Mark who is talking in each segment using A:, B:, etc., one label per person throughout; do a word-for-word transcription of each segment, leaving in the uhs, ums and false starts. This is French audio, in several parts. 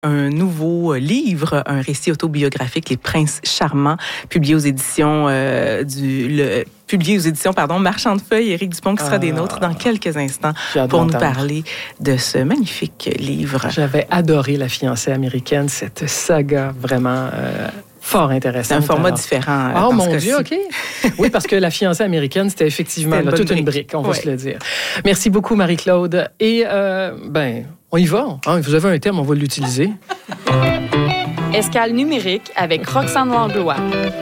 A: un nouveau livre, un récit autobiographique, Les Princes charmants, publié aux éditions euh, du le, publié aux éditions pardon Marchand de Feuilles. Éric Dupont qui sera ah, des nôtres dans quelques instants pour nous parler de ce magnifique livre.
B: J'avais adoré La fiancée américaine, cette saga vraiment euh, fort intéressante.
A: C'est un format
B: alors.
A: différent.
B: Oh mon Dieu, OK. Oui, parce que La fiancée américaine, c'était effectivement c'était là, toute brique. une brique, on va ouais. se le dire. Merci beaucoup, Marie-Claude. Et, euh, ben, on y va. Hein, vous avez un terme, on va l'utiliser.
C: Escale numérique avec Roxane Langlois.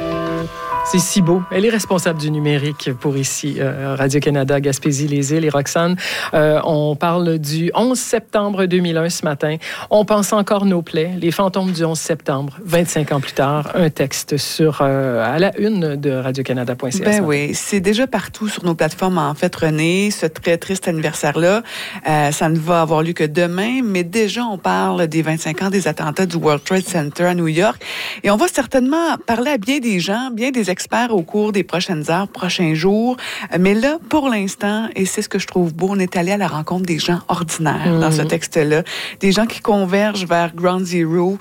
B: C'est si beau. Elle est responsable du numérique pour ici, euh, Radio-Canada, Gaspésie-les-Îles. Et Roxane, euh, on parle du onze septembre deux mille un ce matin. On pense encore nos plaies, les fantômes du onze septembre, vingt-cinq ans plus tard. Un texte sur euh, à la une de radio-canada point c a.
D: Ben oui, c'est déjà partout sur nos plateformes, en fait, René, ce très triste anniversaire-là. Euh, ça ne va avoir lieu que demain, mais déjà, on parle des vingt-cinq ans des attentats du World Trade Center à New York. Et on va certainement parler à bien des gens, bien des experts au cours des prochaines heures, prochains jours. Mais là, pour l'instant, et c'est ce que je trouve beau, on est allé à la rencontre des gens ordinaires mmh. dans ce texte-là. Des gens qui convergent vers Ground Zero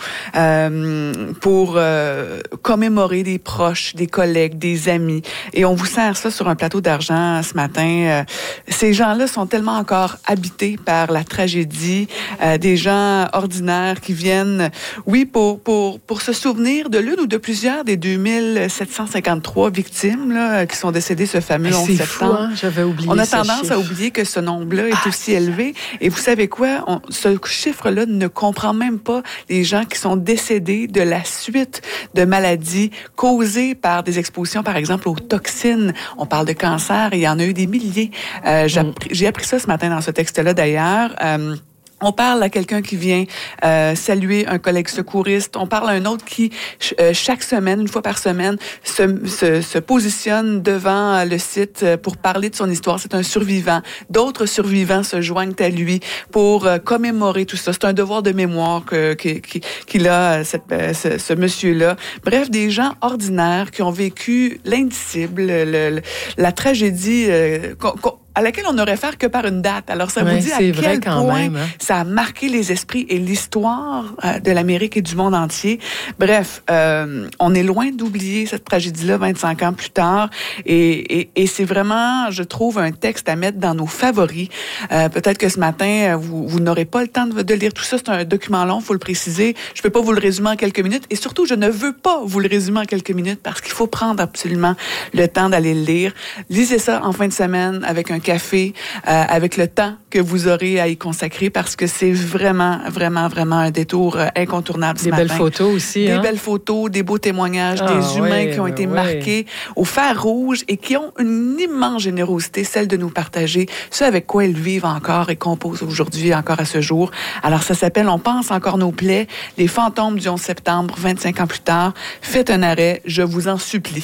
D: euh, pour euh, commémorer des proches, des collègues, des amis. Et on vous sert ça sur un plateau d'argent ce matin. Euh, ces gens-là sont tellement encore habités par la tragédie. Euh, des gens ordinaires qui viennent, oui, pour, pour, pour se souvenir de l'une ou de plusieurs des deux mille sept cent cinquante-trois victimes là, qui sont décédées ce fameux onze septembre.
B: C'est fou, hein? J'avais oublié
D: On a
B: ce
D: tendance
B: chiffre.
D: à oublier que ce nombre-là est ah, aussi élevé. Et vous savez quoi? On, ce chiffre-là ne comprend même pas les gens qui sont décédés de la suite de maladies causées par des expositions, par exemple, aux toxines. On parle de cancer, et il y en a eu des milliers. Euh, j'ai,
B: mm.
D: appris, j'ai appris ça ce matin dans ce texte-là, d'ailleurs. Euh, On parle à quelqu'un qui vient euh, saluer un collègue secouriste. On parle à un autre qui, euh, chaque semaine, une fois par semaine, se, se, se positionne devant le site pour parler de son histoire. C'est un survivant. D'autres survivants se joignent à lui pour euh, commémorer tout ça. C'est un devoir de mémoire que, que, que, qu'il a, cette, ce, ce monsieur-là. Bref, des gens ordinaires qui ont vécu l'indicible, le, le, la tragédie euh, qu'on, qu'on, à laquelle on n'aurait faire que par une date. Alors, ça ouais, vous dit à quel point même, hein? ça a marqué les esprits et l'histoire euh, de l'Amérique et du monde entier. Bref, euh, on est loin d'oublier cette tragédie-là vingt-cinq ans plus tard. Et, et, et c'est vraiment, je trouve, un texte à mettre dans nos favoris. Euh, peut-être que ce matin, vous, vous n'aurez pas le temps de, de lire tout ça. C'est un document long, il faut le préciser. Je ne peux pas vous le résumer en quelques minutes. Et surtout, je ne veux pas vous le résumer en quelques minutes parce qu'il faut prendre absolument le temps d'aller le lire. Lisez ça en fin de semaine avec un café, euh, avec le temps que vous aurez à y consacrer parce que c'est vraiment, vraiment, vraiment un détour euh, incontournable ce
B: des
D: matin.
B: Des belles photos aussi.
D: Des
B: hein?
D: belles photos, des beaux témoignages,
B: ah,
D: des humains
B: ouais,
D: qui ont été
B: ouais.
D: marqués au fer rouge et qui ont une immense générosité, celle de nous partager ce avec quoi ils vivent encore et composent aujourd'hui, encore à ce jour. Alors, ça s'appelle « On pense encore nos plaies », les fantômes du onze septembre, vingt-cinq ans plus tard. Faites un arrêt, je vous en supplie.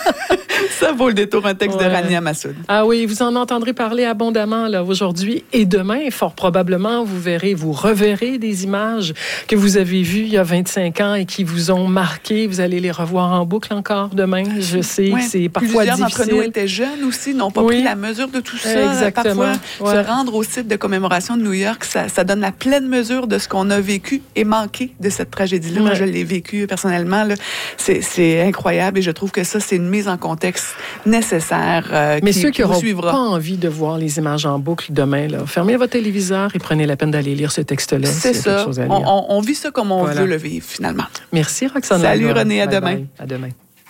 D: Ça vaut le détour, un texte ouais. de Rania Massoud.
B: Ah oui, vous en entendrez parler abondamment là, aujourd'hui et demain. Fort probablement, vous verrez, vous reverrez des images que vous avez vues il y a vingt-cinq ans et qui vous ont marqué. Vous allez les revoir en boucle encore demain. Je sais
D: ouais,
B: que c'est parfois
D: plusieurs
B: difficile.
D: Plusieurs d'entre nous étaient jeunes aussi, n'ont pas oui. pris la mesure de tout ça.
B: Exactement.
D: Parfois,
B: ouais.
D: se rendre au site de commémoration de New York, ça, ça donne la pleine mesure de ce qu'on a vécu et manqué de cette tragédie-là. Ouais. Moi, je l'ai vécu personnellement. Là. C'est, c'est incroyable et je trouve que ça, c'est une mise en contexte nécessaire. Euh,
B: Mais
D: qui,
B: ceux qui n'auront
D: pas
B: envie de voir les images en boucle demain, là, fermez votre téléviseur et prenez la peine d'aller lire ce texte-là.
D: C'est ça. On, on, on vit ça comme on voilà. veut le vivre, finalement.
B: Merci, Roxane.
D: Salut, Langlois. René. À bye demain.
B: Bye. À demain.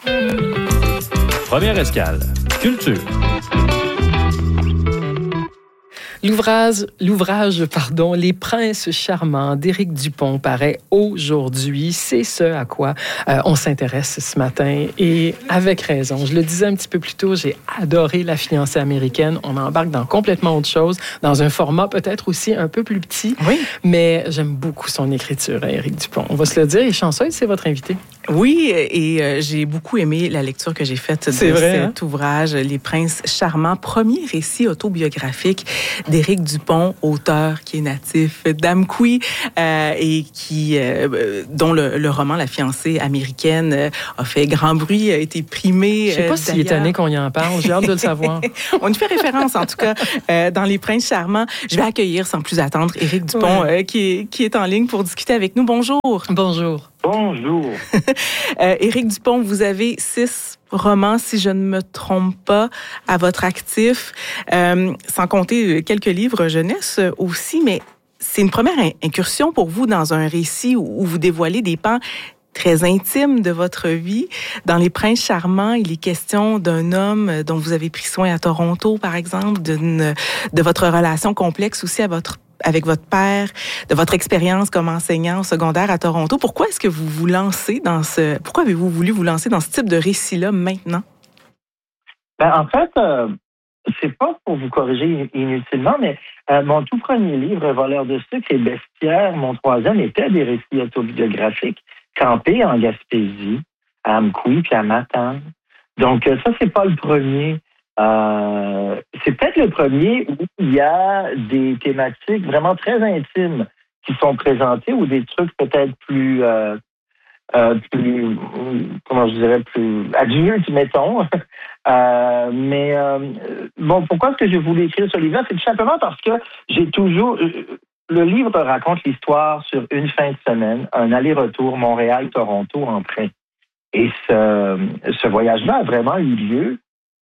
E: Première escale. Culture.
B: L'ouvrage, l'ouvrage pardon, Les Princes charmants d'Éric Dupont paraît aujourd'hui. C'est ce à quoi euh, on s'intéresse ce matin et avec raison. Je le disais un petit peu plus tôt, j'ai adoré La fiancée américaine. On embarque dans complètement autre chose, dans un format peut-être aussi un peu plus petit.
D: Oui.
B: Mais j'aime beaucoup son écriture, hein, Éric Dupont. On va se le dire. Et chanceuse, c'est votre invité.
A: Oui, et euh, j'ai beaucoup aimé la lecture que j'ai faite de
B: C'est vrai,
A: cet
B: hein?
A: ouvrage, Les Princes charmants, premier récit autobiographique d'Éric Dupont, auteur qui est natif d'Amqui euh, et qui, euh, dont le, le roman La fiancée américaine euh, a fait grand bruit, a été primé.
B: Je sais pas euh, s'il est tanné qu'on y en parle, j'ai hâte de le savoir.
A: On y fait référence, en tout cas, euh, dans Les Princes charmants. Je vais accueillir sans plus attendre Éric Dupont, ouais. euh, qui, est, qui est en ligne pour discuter avec nous. Bonjour.
B: Bonjour.
E: Bonjour.
A: euh, Éric Dupont, vous avez six romans, si je ne me trompe pas, à votre actif, euh, sans compter quelques livres jeunesse aussi, mais c'est une première incursion pour vous dans un récit où vous dévoilez des pans très intimes de votre vie. Dans Les Princes charmants, il est question d'un homme dont vous avez pris soin à Toronto, par exemple, d'une, de votre relation complexe aussi à votre avec votre père, de votre expérience comme enseignant au secondaire à Toronto. Pourquoi est-ce que vous vous lancez dans ce... Pourquoi avez-vous voulu vous lancer dans ce type de récit-là maintenant?
E: Ben, en fait, euh, c'est pas pour vous corriger inutilement, mais euh, mon tout premier livre, Voleur de sucre et Bestiaire, mon troisième, était des récits autobiographiques campés en Gaspésie, à Amqui puis à Matane. Donc, ça, c'est pas le premier. Euh, c'est peut-être le premier où il y a des thématiques vraiment très intimes qui sont présentées ou des trucs peut-être plus, euh, euh, plus comment je dirais, plus adultes, mettons. euh, mais euh, bon, pourquoi est-ce que j'ai voulu écrire ce livre-là? C'est tout simplement parce que j'ai toujours... Le livre raconte l'histoire sur une fin de semaine, un aller-retour Montréal-Toronto en train. Et ce, ce voyage-là a vraiment eu lieu.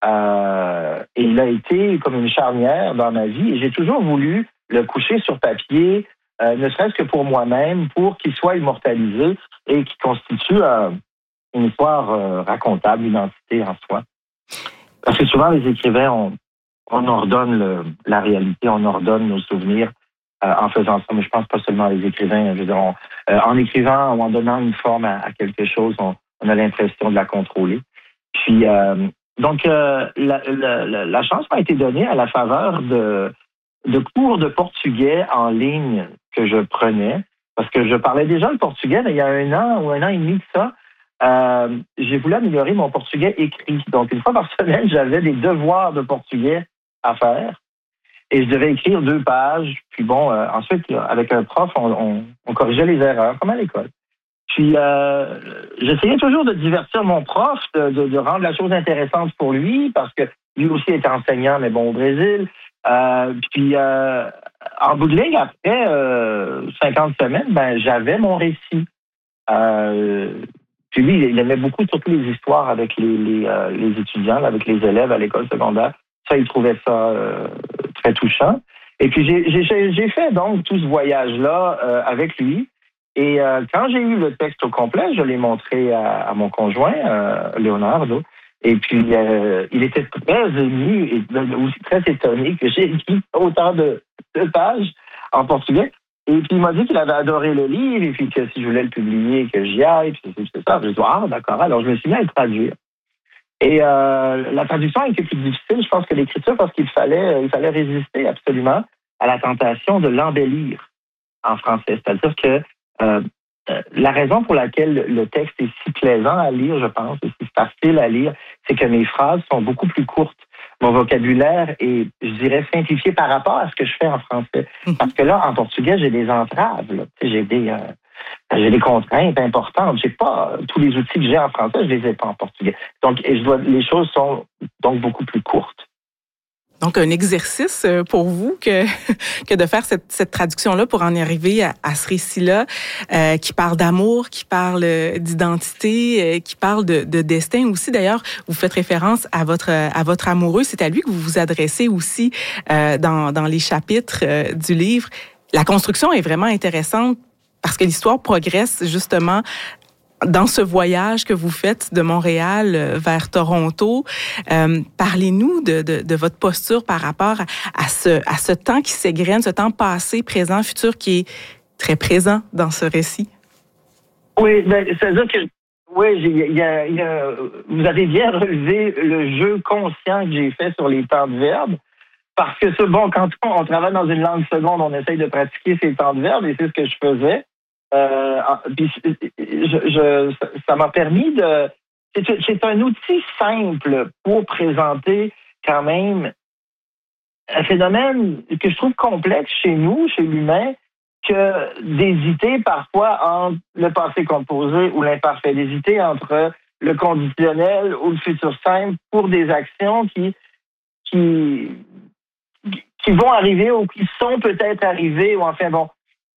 E: Euh, et il a été comme une charnière dans ma vie et j'ai toujours voulu le coucher sur papier, euh, ne serait-ce que pour moi-même, pour qu'il soit immortalisé et qu'il constitue euh, une histoire euh, racontable, une identité en soi. Parce que souvent, les écrivains, on, on ordonne le, la réalité, on ordonne nos souvenirs euh, en faisant ça, mais je pense pas seulement à les écrivains. Je veux dire, on, euh, en écrivant ou en donnant une forme à, à quelque chose, on, on a l'impression de la contrôler. Puis... Euh, Donc, euh, la, la, la chance m'a été donnée à la faveur de, de cours de portugais en ligne que je prenais, parce que je parlais déjà le portugais, mais il y a un an ou un an et demi de ça, euh, j'ai voulu améliorer mon portugais écrit. Donc, une fois par semaine, j'avais des devoirs de portugais à faire et je devais écrire deux pages. Puis bon, euh, ensuite, avec un prof, on, on, on corrigeait les erreurs, comme à l'école. Puis, euh, j'essayais toujours de divertir mon prof, de, de, de rendre la chose intéressante pour lui, parce que lui aussi était enseignant, mais bon, au Brésil. Euh, puis, euh, en bout de ligne, après euh, cinquante semaines, ben, j'avais mon récit. Euh, puis lui, il aimait beaucoup surtout les histoires avec les, les, euh, les étudiants, avec les élèves à l'école secondaire. Ça, il trouvait ça euh, très touchant. Et puis, j'ai, j'ai, j'ai fait donc tout ce voyage-là euh, avec lui. Et euh, quand j'ai eu le texte au complet, je l'ai montré à, à mon conjoint, euh, Leonardo. Et puis, euh, il était très ému et aussi très étonné que j'ai écrit autant de, de pages en portugais. Et puis, il m'a dit qu'il avait adoré le livre et puis que si je voulais le publier, que j'y aille. Puis c'est ça. Je dis, ah, d'accord. Alors, je me suis mis à le traduire. Et euh, la traduction a été plus difficile, je pense, que l'écriture parce qu'il fallait, il fallait résister absolument à la tentation de l'embellir en français. C'est-à-dire que Euh, euh, la raison pour laquelle le texte est si plaisant à lire, je pense, et si facile à lire, c'est que mes phrases sont beaucoup plus courtes. Mon vocabulaire est, je dirais, simplifié par rapport à ce que je fais en français. Parce que là, en portugais, j'ai des entraves, là. J'ai des, euh, j'ai des contraintes importantes. J'ai pas tous les outils que j'ai en français, je les ai pas en portugais. Donc, et je dois, les choses sont donc beaucoup plus courtes.
A: Donc, un exercice pour vous que, que de faire cette, cette traduction-là pour en arriver à, à ce récit-là euh, qui parle d'amour, qui parle d'identité, euh, qui parle de, de destin aussi. D'ailleurs, vous faites référence à votre, à votre amoureux. C'est à lui que vous vous adressez aussi euh, dans, dans les chapitres euh, du livre. La construction est vraiment intéressante parce que l'histoire progresse justement dans ce voyage que vous faites de Montréal vers Toronto. Euh, parlez-nous de, de, de votre posture par rapport à, à, ce, à ce temps qui s'égrène, ce temps passé, présent, futur qui est très présent dans ce récit.
E: Oui, ben, c'est-à-dire que oui, il y a, il y a, vous avez bien relevé le jeu conscient que j'ai fait sur les temps de verbe. Parce que c'est bon, quand on, on travaille dans une langue seconde, on essaye de pratiquer ces temps de verbe et c'est ce que je faisais. Euh, puis, je, je, ça m'a permis de... C'est, c'est un outil simple pour présenter quand même un phénomène que je trouve complexe chez nous, chez l'humain, que d'hésiter parfois entre le passé composé ou l'imparfait, d'hésiter entre le conditionnel ou le futur simple pour des actions qui, qui, qui vont arriver ou qui sont peut-être arrivées, ou enfin bon,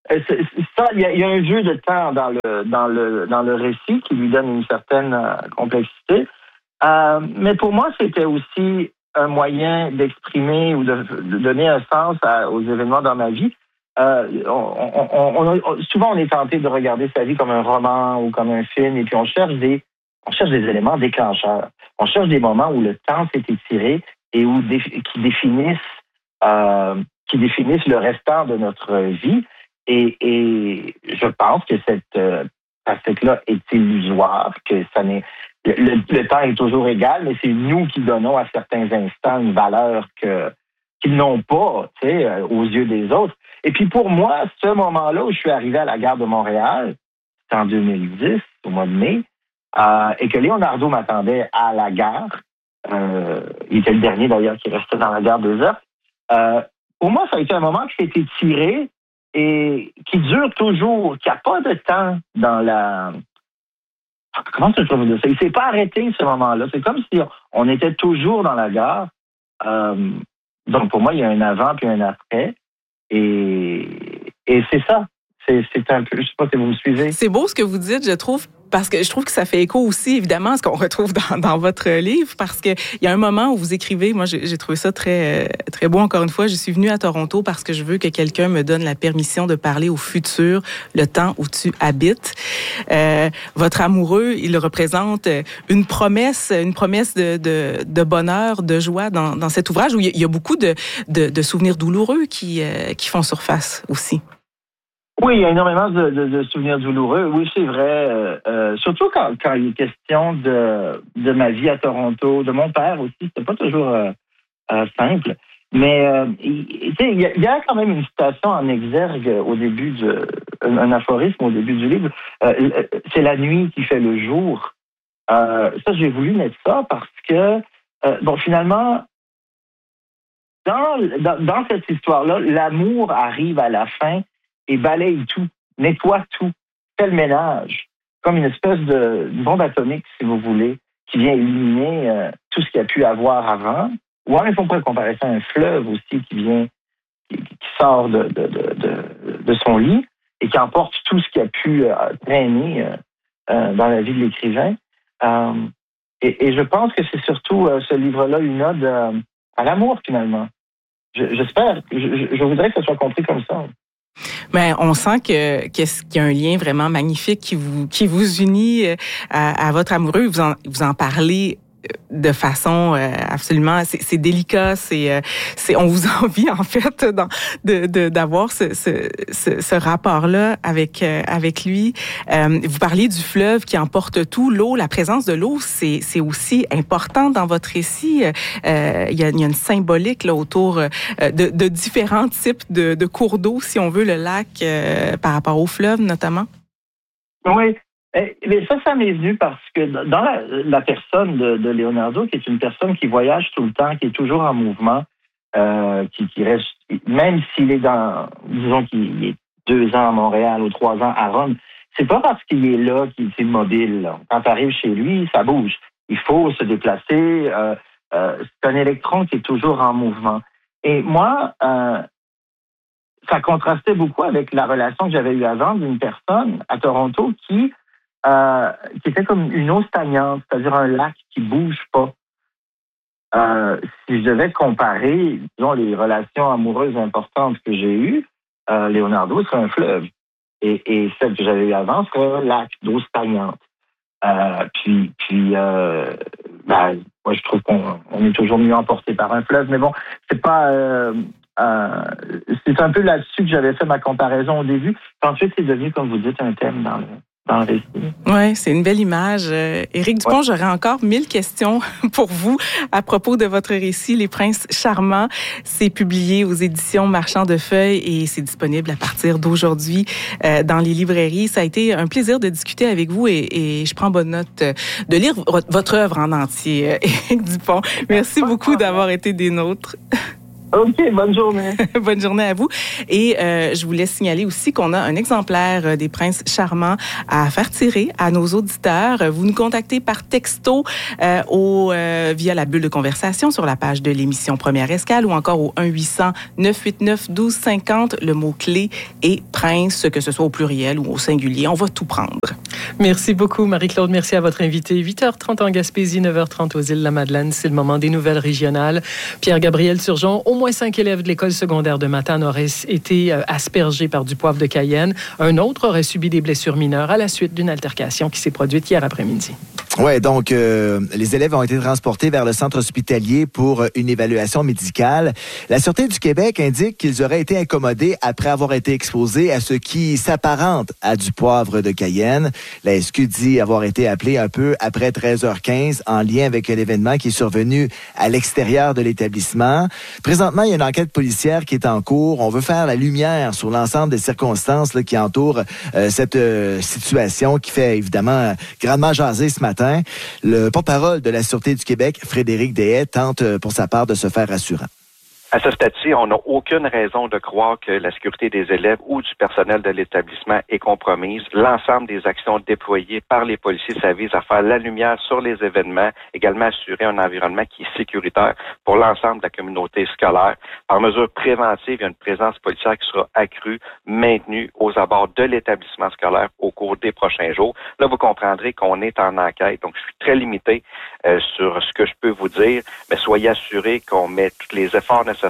E: ça, il y, y a un jeu de temps dans le, dans le, dans le récit qui lui donne une certaine euh, complexité. Euh, mais pour moi, c'était aussi un moyen d'exprimer ou de, de donner un sens à, aux événements dans ma vie. Euh, on, on, on, souvent, on est tenté de regarder sa vie comme un roman ou comme un film, et puis on cherche des, on cherche des éléments déclencheurs. On cherche des moments où le temps s'est étiré et où dé, qui définissent, euh, qui définissent le restant de notre vie. Et, et je pense que cette euh, facette-là est illusoire, que ça n'est le, le, le temps est toujours égal, mais c'est nous qui donnons à certains instants une valeur que qu'ils n'ont pas, tu sais, euh, aux yeux des autres. Et puis pour moi, ce moment-là où je suis arrivé à la gare de Montréal, c'était en deux mille dix, au mois de mai, euh, et que Leonardo m'attendait à la gare. Euh, il était le dernier d'ailleurs qui restait dans la gare déserte. Euh, pour moi, ça a été un moment qui s'est étiré et qui dure toujours, qui n'a pas de temps dans la... Comment ça, je peux dire ça? Il ne s'est pas arrêté, ce moment-là. C'est comme si on était toujours dans la gare. Euh, donc, pour moi, il y a un avant puis un après. Et, et c'est ça. C'est, c'est un peu... Je ne sais pas si vous me suivez.
A: C'est beau ce que vous dites, je trouve, parce que je trouve que ça fait écho aussi, évidemment, à ce qu'on retrouve dans, dans votre livre, parce qu'il y a un moment où vous écrivez, moi j'ai, j'ai trouvé ça très, très beau, encore une fois, je suis venue à Toronto parce que je veux que quelqu'un me donne la permission de parler au futur, le temps où tu habites. Euh, votre amoureux, il représente une promesse, une promesse de, de, de bonheur, de joie dans, dans cet ouvrage où il y a beaucoup de, de, de souvenirs douloureux qui, euh, qui font surface aussi.
E: Oui, il y a énormément de, de, de souvenirs douloureux. Oui, c'est vrai. Euh, euh, surtout quand, quand il est question de, de ma vie à Toronto, de mon père aussi. C'était pas toujours euh, euh, simple. Mais euh, il, il, y a, il y a quand même une citation en exergue au début de... Un, un aphorisme au début du livre. Euh, c'est la nuit qui fait le jour. Euh, ça, j'ai voulu mettre ça parce que, euh, bon, finalement, dans, dans, dans cette histoire-là, l'amour arrive à la fin et balaye tout, nettoie tout, fait le ménage, comme une espèce de bombe atomique, si vous voulez, qui vient éliminer euh, tout ce qu'il y a pu avoir avant. Ou alors, on pourrait comparer ça à un fleuve aussi qui vient, qui, qui sort de, de, de, de, de son lit et qui emporte tout ce qui a pu euh, traîner euh, euh, dans la vie de l'écrivain. Euh, et, et je pense que c'est surtout euh, ce livre-là une ode euh, à l'amour, finalement. Je, j'espère, je, je voudrais que ce soit compris comme ça.
A: Ben, on sent que qu'il y a un lien vraiment magnifique qui vous qui vous unit à, à votre amoureux. Vous en vous en parlez de façon euh, absolument, c'est, c'est délicat, c'est, euh, c'est, on vous envie en fait dans, de, de d'avoir ce, ce, ce, ce rapport-là avec euh, avec lui. Euh, vous parliez du fleuve qui emporte tout, l'eau, la présence de l'eau, c'est, c'est aussi important dans votre récit. Euh, il y a, il y a une symbolique là autour euh, de, de différents types de, de cours d'eau, si on veut, le lac euh, par rapport au fleuve notamment.
E: Oui. Mais ça, ça m'est venu parce que dans la, la personne de, de Leonardo, qui est une personne qui voyage tout le temps, qui est toujours en mouvement, euh, qui, qui reste, même s'il est dans, disons qu'il est deux ans à Montréal ou trois ans à Rome, c'est pas parce qu'il est là qu'il est immobile. Là. Quand tu arrives chez lui, ça bouge. Il faut se déplacer. Euh, euh, c'est un électron qui est toujours en mouvement. Et moi, euh, ça contrastait beaucoup avec la relation que j'avais eue avant d'une personne à Toronto qui Euh, qui était comme une eau stagnante, c'est-à-dire un lac qui bouge pas. Euh, si je devais comparer, disons, les relations amoureuses importantes que j'ai eues, euh, Leonardo serait un fleuve. Et, et celle que j'avais eue avant serait un lac d'eau stagnante. Euh, puis, puis euh, ben, moi, je trouve qu'on on est toujours mieux emporté par un fleuve. Mais bon, c'est pas... Euh, euh, c'est un peu là-dessus que j'avais fait ma comparaison au début. Ensuite, c'est devenu, comme vous dites, un thème dans le dans le récit.
A: Oui, c'est une belle image. Euh, Éric Dupont, ouais. J'aurais encore mille questions pour vous à propos de votre récit, Les Princes charmants. C'est publié aux éditions Marchand de Feuilles et c'est disponible à partir d'aujourd'hui euh, dans les librairies. Ça a été un plaisir de discuter avec vous et, et je prends bonne note de lire votre œuvre en entier, Éric Dupont. Merci beaucoup d'avoir été des nôtres.
E: OK, bonne journée.
A: Bonne journée à vous. Et euh, je voulais signaler aussi qu'on a un exemplaire des Princes charmants à faire tirer à nos auditeurs. Vous nous contactez par texto euh, au, euh, via la bulle de conversation sur la page de l'émission Première Escale ou encore au un huit cents neuf huit neuf douze cinquante. Le mot-clé est Prince, que ce soit au pluriel ou au singulier. On va tout prendre.
B: Merci beaucoup, Marie-Claude. Merci à votre invité. huit heures trente en Gaspésie, neuf heures trente aux Îles-de-la-Madeleine. C'est le moment des nouvelles régionales. Pierre-Gabriel Turgeon, au moins cinq élèves de l'école secondaire de Matane auraient été aspergés par du poivre de Cayenne. Un autre aurait subi des blessures mineures à la suite d'une altercation qui s'est produite hier après-midi.
F: Oui, donc euh, les élèves ont été transportés vers le centre hospitalier pour une évaluation médicale. La Sûreté du Québec indique qu'ils auraient été incommodés après avoir été exposés à ce qui s'apparente à du poivre de Cayenne. La S Q dit avoir été appelée un peu après treize heures quinze en lien avec l'événement qui est survenu à l'extérieur de l'établissement. Présentement, il y a une enquête policière qui est en cours. On veut faire la lumière sur l'ensemble des circonstances là, qui entourent euh, cette euh, situation qui fait évidemment grandement jaser ce matin. Le porte-parole de la Sûreté du Québec, Frédéric Deshaies, tente pour sa part de se faire rassurant.
G: À ce stade-ci, on n'a aucune raison de croire que la sécurité des élèves ou du personnel de l'établissement est compromise. L'ensemble des actions déployées par les policiers, ça vise à faire la lumière sur les événements, également assurer un environnement qui est sécuritaire pour l'ensemble de la communauté scolaire. Par mesure préventive, il y a une présence policière qui sera accrue, maintenue aux abords de l'établissement scolaire au cours des prochains jours. Là, vous comprendrez qu'on est en enquête, donc je suis très limité euh, sur ce que je peux vous dire, mais soyez assurés qu'on met tous les efforts nécessaires.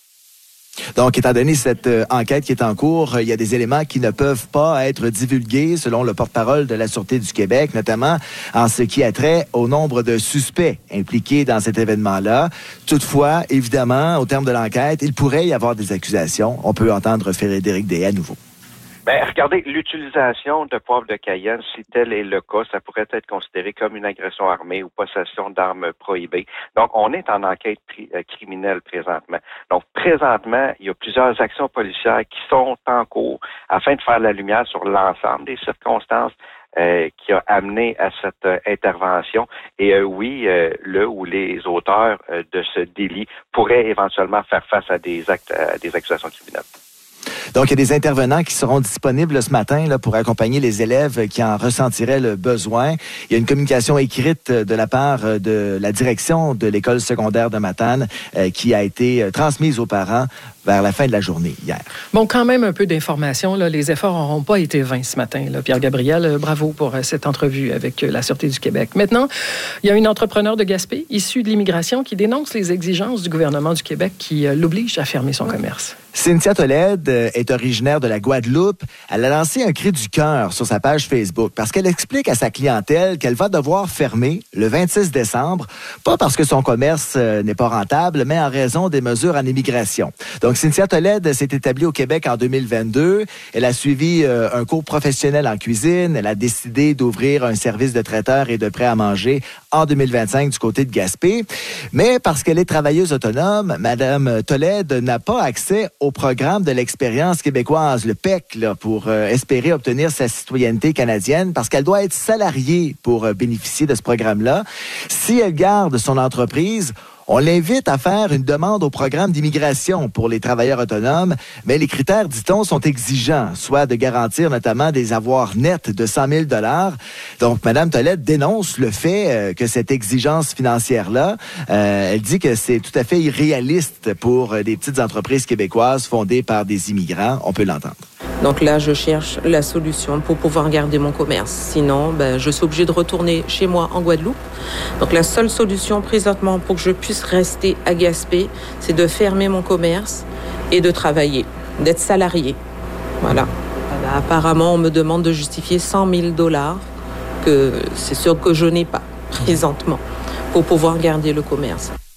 F: Donc, étant donné cette euh, enquête qui est en cours, il y a des éléments qui ne peuvent pas être divulgués, selon le porte-parole de la Sûreté du Québec, notamment en ce qui a trait au nombre de suspects impliqués dans cet événement-là. Toutefois, évidemment, au terme de l'enquête, il pourrait y avoir des accusations. On peut entendre Frédéric Deshaies à nouveau.
G: Ben, regardez, l'utilisation de poivre de Cayenne, si tel est le cas, ça pourrait être considéré comme une agression armée ou possession d'armes prohibées. Donc, on est en enquête pri- euh, criminelle présentement. Donc, présentement, il y a plusieurs actions policières qui sont en cours afin de faire la lumière sur l'ensemble des circonstances Euh, qui a amené à cette euh, intervention. Et euh, oui, euh, le ou les auteurs euh, de ce délit pourraient éventuellement faire face à des actes, à des accusations criminelles.
F: Donc, il y a des intervenants qui seront disponibles ce matin là, pour accompagner les élèves qui en ressentiraient le besoin. Il y a une communication écrite de la part de la direction de l'école secondaire de Matane euh, qui a été transmise aux parents vers la fin de la journée hier.
B: Bon, quand même un peu d'informations. Là. Les efforts n'auront pas été vains ce matin. Là. Pierre-Gabriel, bravo pour cette entrevue avec la Sûreté du Québec. Maintenant, il y a une entrepreneur de Gaspé, issue de l'immigration, qui dénonce les exigences du gouvernement du Québec qui l'oblige à fermer son commerce.
F: Cynthia Tolède est originaire de la Guadeloupe. Elle a lancé un cri du cœur sur sa page Facebook parce qu'elle explique à sa clientèle qu'elle va devoir fermer le vingt-six décembre, pas parce que son commerce n'est pas rentable, mais en raison des mesures en immigration. Donc, Cynthia Tolède s'est établie au Québec en deux mille vingt-deux. Elle a suivi euh, un cours professionnel en cuisine. Elle a décidé d'ouvrir un service de traiteur et de prêt à manger en deux mille vingt-cinq du côté de Gaspé. Mais parce qu'elle est travailleuse autonome, Madame Tolède n'a pas accès au programme de l'expérience québécoise, le P E C, là, pour euh, espérer obtenir sa citoyenneté canadienne parce qu'elle doit être salariée pour euh, bénéficier de ce programme-là. Si elle garde son entreprise, on l'invite à faire une demande au programme d'immigration pour les travailleurs autonomes, mais les critères, dit-on, sont exigeants, soit de garantir notamment des avoirs nets de cent mille dollars. Donc, Mme Tolède dénonce le fait euh, que cette exigence financière-là, euh, elle dit que c'est tout à fait irréaliste pour euh, des petites entreprises québécoises fondées par des immigrants. On peut l'entendre.
H: Donc là, je cherche la solution pour pouvoir garder mon commerce. Sinon, ben, je suis obligée de retourner chez moi en Guadeloupe. Donc la seule solution présentement pour que je puisse rester à Gaspé, c'est de fermer mon commerce et de travailler, d'être salarié. Voilà. Voilà. Apparemment, on me demande de justifier cent mille dollars, que c'est sûr que je n'ai pas présentement, pour pouvoir garder le commerce.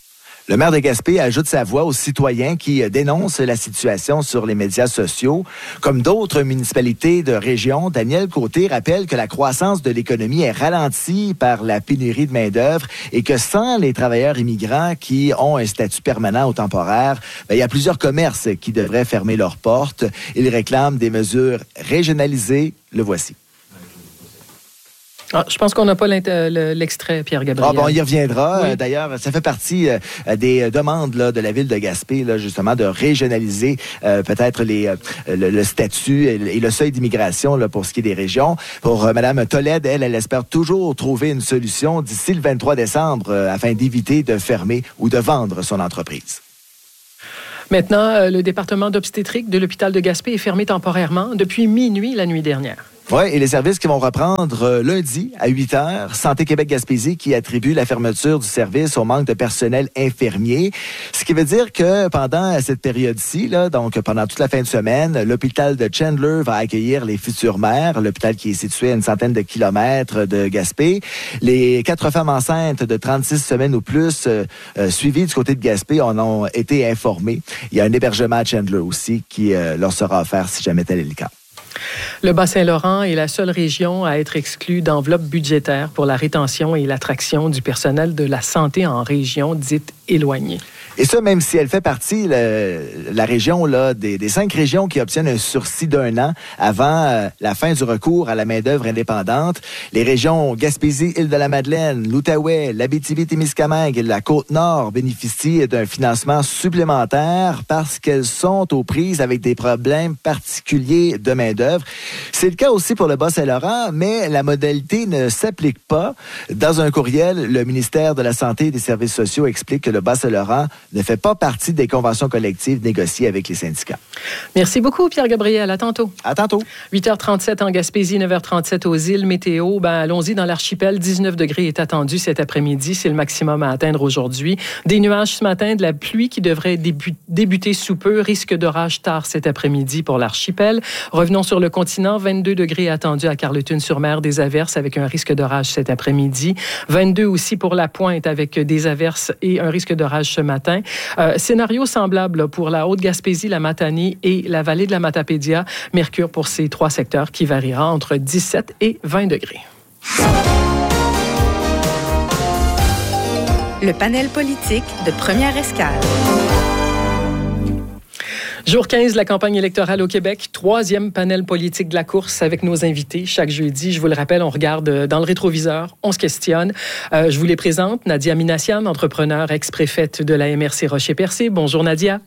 F: Le maire de Gaspé ajoute sa voix aux citoyens qui dénoncent la situation sur les médias sociaux. Comme d'autres municipalités de région, Daniel Côté rappelle que la croissance de l'économie est ralentie par la pénurie de main-d'œuvre et que sans les travailleurs immigrants qui ont un statut permanent ou temporaire, bien, il y a plusieurs commerces qui devraient fermer leurs portes. Il réclame des mesures régionalisées. Le voici.
B: Ah, je pense qu'on n'a pas l'extrait, Pierre-Gabriel.
F: Ah bon, on y reviendra.
B: Oui.
F: D'ailleurs, ça fait partie euh, des demandes là, de la Ville de Gaspé, là, justement, de régionaliser euh, peut-être les, euh, le, le statut et le seuil d'immigration là, pour ce qui est des régions. Pour euh, Mme Tolède, elle, elle espère toujours trouver une solution d'ici le vingt-trois décembre euh, afin d'éviter de fermer ou de vendre son entreprise.
B: Maintenant, euh, le département d'obstétrique de l'hôpital de Gaspé est fermé temporairement depuis minuit la nuit dernière.
F: Oui, et les services qui vont reprendre euh, lundi à huit heures. Santé Québec-Gaspésie qui attribue la fermeture du service au manque de personnel infirmier. Ce qui veut dire que pendant cette période-ci, là, donc pendant toute la fin de semaine, l'hôpital de Chandler va accueillir les futures mères, l'hôpital qui est situé à une centaine de kilomètres de Gaspé. Les quatre femmes enceintes de trente-six semaines ou plus euh, euh, suivies du côté de Gaspé en ont été informées. Il y a un hébergement à Chandler aussi qui euh, leur sera offert si jamais tel est le cas.
B: Le Bas-Saint-Laurent est la seule région à être exclue d'enveloppe budgétaire pour la rétention et l'attraction du personnel de la santé en région dite éloignée.
F: Et ça, même si elle fait partie, le, la région là, des, des cinq régions qui obtiennent un sursis d'un an avant euh, la fin du recours à la main-d'œuvre indépendante. Les régions Gaspésie, Île-de-la-Madeleine, l'Outaouais, l'Abitibi-Témiscamingue et la Côte-Nord bénéficient d'un financement supplémentaire parce qu'elles sont aux prises avec des problèmes particuliers de main-d'œuvre. C'est le cas aussi pour le Bas-Saint-Laurent, mais la modalité ne s'applique pas. Dans un courriel, le ministère de la Santé et des Services sociaux explique que le Bas-Saint-Laurent ne fait pas partie des conventions collectives négociées avec les syndicats.
B: Merci beaucoup, Pierre-Gabriel. À tantôt.
F: À tantôt.
B: huit heures trente-sept en Gaspésie, neuf heures trente-sept aux îles. Météo, ben, allons-y dans l'archipel. dix-neuf degrés est attendu cet après-midi. C'est le maximum à atteindre aujourd'hui. Des nuages ce matin, de la pluie qui devrait débu- débuter sous peu. Risque d'orage tard cet après-midi pour l'archipel. Revenons sur le continent. vingt-deux degrés attendus à Carleton-sur-Mer. Des averses avec un risque d'orage cet après-midi. vingt-deux aussi pour la Pointe avec des averses et un risque d'orage ce matin. Euh, scénario semblable là, pour la Haute-Gaspésie, la Matanie et la vallée de la Matapédia. Mercure pour ces trois secteurs qui variera entre dix-sept et vingt degrés.
I: Le panel politique de Première Escale.
B: Jour quinze de la campagne électorale au Québec, troisième panel politique de la course avec nos invités. Chaque jeudi, je vous le rappelle, on regarde dans le rétroviseur, on se questionne. Euh, je vous les présente. Nadia Minassian, entrepreneure, ex-préfète de la M R C Rocher-Percé. Bonjour Nadia.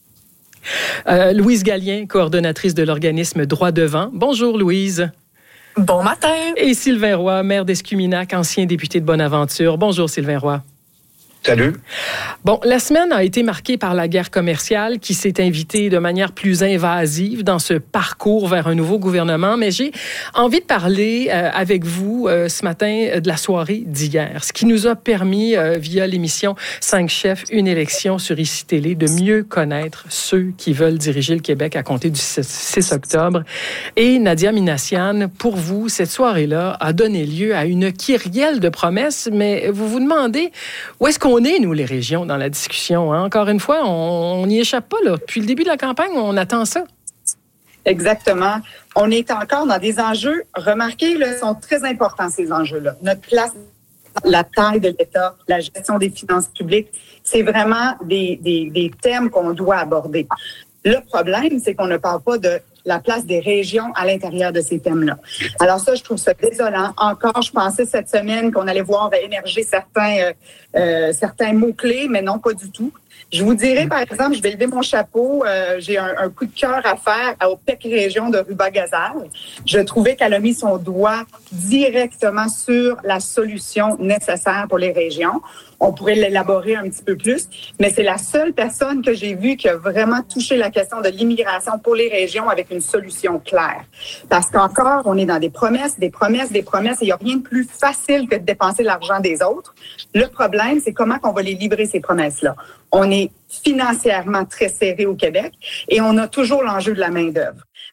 B: Euh, Louise Gallien, coordonnatrice de l'organisme Droit Devant. Bonjour Louise.
J: Bon matin.
B: Et Sylvain Roy, maire d'Escuminac, ancien député de Bonaventure. Bonjour Sylvain Roy.
K: Salut.
B: Bon, la semaine a été marquée par la guerre commerciale qui s'est invitée de manière plus invasive dans ce parcours vers un nouveau gouvernement. Mais j'ai envie de parler euh, avec vous euh, ce matin euh, de la soirée d'hier, ce qui nous a permis, euh, via l'émission cinq chefs, une élection sur I C I Télé, de mieux connaître ceux qui veulent diriger le Québec à compter du six octobre. Et Nadia Minassian, pour vous, cette soirée-là a donné lieu à une kyrielle de promesses, mais vous vous demandez où est-ce qu'on On est, nous, les régions, dans la discussion. Hein? Encore une fois, on n'y échappe pas. Là. Depuis le début de la campagne, on attend ça.
J: Exactement. On est encore dans des enjeux, remarquez, là, sont très importants, ces enjeux-là. Notre place, la taille de l'État, la gestion des finances publiques, c'est vraiment des, des, des thèmes qu'on doit aborder. Le problème, c'est qu'on ne parle pas de la place des régions à l'intérieur de ces thèmes-là. Alors ça, je trouve ça désolant. Encore, je pensais cette semaine qu'on allait voir émerger certains, euh, euh, certains mots-clés, mais non, pas du tout. Je vous dirais, par exemple, je vais lever mon chapeau, euh, j'ai un, un coup de cœur à faire au P E C Région de Ruba-Gazal. Je trouvais qu'elle a mis son doigt directement sur la solution nécessaire pour les régions. On pourrait l'élaborer un petit peu plus, mais c'est la seule personne que j'ai vue qui a vraiment touché la question de l'immigration pour les régions avec une solution claire. Parce qu'encore, on est dans des promesses, des promesses, des promesses, et il n'y a rien de plus facile que de dépenser l'argent des autres. Le problème, c'est comment on va les livrer, ces promesses-là. On est financièrement très serré au Québec et on a toujours l'enjeu de la main-d'œuvre.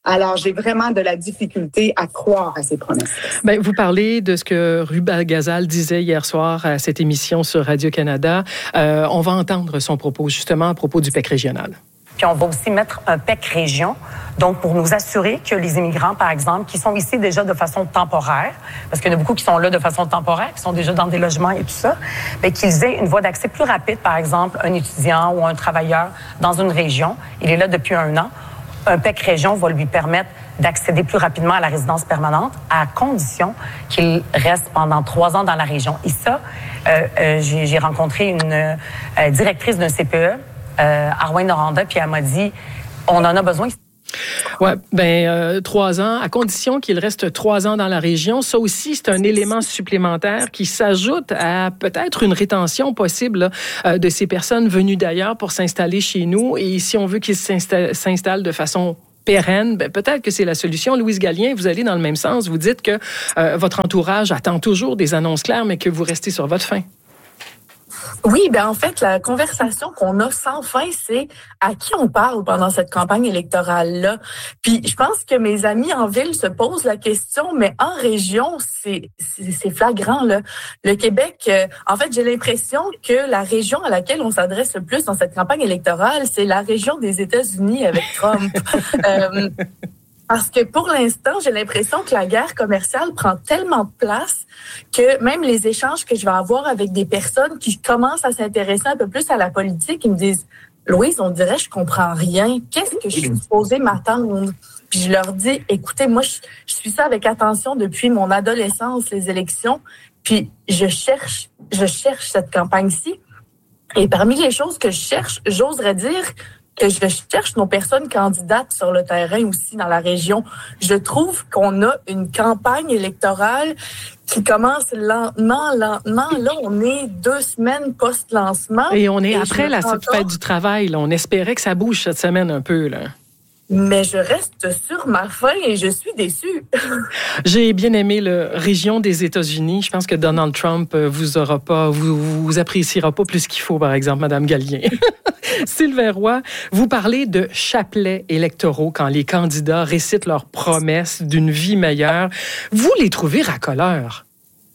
J: Alors, j'ai vraiment de la difficulté à croire à ces promesses.
B: Bien, vous parlez de ce que Ruba Gazal disait hier soir à cette émission sur Radio-Canada. Euh, on va entendre son propos, justement, à propos du P E C régional.
K: Puis on va aussi mettre un P E C région, donc pour nous assurer que les immigrants, par exemple, qui sont ici déjà de façon temporaire, parce qu'il y en a beaucoup qui sont là de façon temporaire, qui sont déjà dans des logements et tout ça, bien, qu'ils aient une voie d'accès plus rapide, par exemple, un étudiant ou un travailleur dans une région, il est là depuis un an, un P E C région va lui permettre d'accéder plus rapidement à la résidence permanente, à condition qu'il reste pendant trois ans dans la région. Et ça, euh, euh, j'ai, j'ai rencontré une euh, directrice d'un C P E, Euh, Arwen Noranda, puis elle m'a dit, on en a besoin.
B: Oui, bien, euh, trois ans, à condition qu'il reste trois ans dans la région. Ça aussi, c'est un élément supplémentaire qui s'ajoute à peut-être une rétention possible là, euh, de ces personnes venues d'ailleurs pour s'installer chez nous. Et si on veut qu'ils s'insta- s'installent de façon pérenne, ben peut-être que c'est la solution. Louise Gallien, vous allez dans le même sens. Vous dites que euh, votre entourage attend toujours des annonces claires, mais que vous restez sur votre faim.
L: Oui, ben en fait, la conversation qu'on a sans fin, c'est à qui on parle pendant cette campagne électorale-là. Puis je pense que mes amis en ville se posent la question, mais en région, c'est c'est, c'est flagrant, là. Le Québec, euh, en fait, j'ai l'impression que la région à laquelle on s'adresse le plus dans cette campagne électorale, c'est la région des États-Unis avec Trump. euh, Parce que pour l'instant, j'ai l'impression que la guerre commerciale prend tellement de place que même les échanges que je vais avoir avec des personnes qui commencent à s'intéresser un peu plus à la politique, ils me disent « Louise, on dirait que je comprends rien. Qu'est-ce que je suis supposée m'attendre? » Puis je leur dis « Écoutez, moi, je, je suis ça avec attention depuis mon adolescence, les élections, puis je cherche, je cherche cette campagne-ci. Et parmi les choses que je cherche, j'oserais dire que je cherche nos personnes candidates sur le terrain aussi dans la région. Je trouve qu'on a une campagne électorale qui commence lentement, lentement. Là, on est deux semaines post-lancement.
B: Et on est et après la fête du travail. Là. On espérait que ça bouge cette semaine un peu, là.
L: Mais je reste sur ma faim et je suis déçue.
B: J'ai bien aimé la région des États-Unis. Je pense que Donald Trump vous aura pas, vous, vous appréciera pas plus qu'il faut, par exemple, Madame Gallien. Sylvain Roy, vous parlez de chapelets électoraux quand les candidats récitent leurs promesses d'une vie meilleure. Vous les trouvez racoleurs?